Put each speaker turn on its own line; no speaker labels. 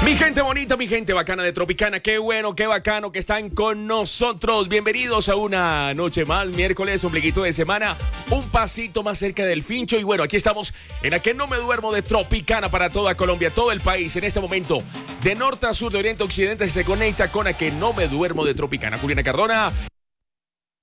Mi gente bonita, mi gente bacana de Tropicana, qué bueno, qué bacano que están con nosotros. Bienvenidos a una noche más, miércoles, ombliguito de semana, un pasito más cerca del fincho. Y bueno, aquí estamos en A Que No Me Duermo de Tropicana para toda Colombia, todo el país. En este momento, de norte a sur, de oriente a occidente, se conecta con A Que No Me Duermo de Tropicana. Juliana Cardona,